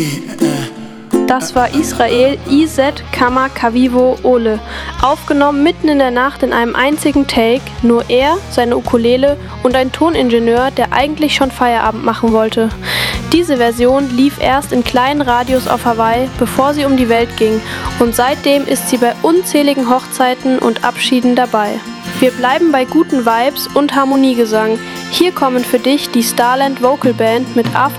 Das war Israel IZ Kama Kavivo Ole, aufgenommen mitten in der Nacht in einem einzigen Take, nur er, seine Ukulele und ein Toningenieur, der eigentlich schon Feierabend machen wollte. Diese Version lief erst in kleinen Radios auf Hawaii, bevor sie um die Welt ging, und seitdem ist sie bei unzähligen Hochzeiten und Abschieden dabei. Wir bleiben bei guten Vibes und Harmoniegesang. Hier kommen für dich die Starland Vocal Band mit After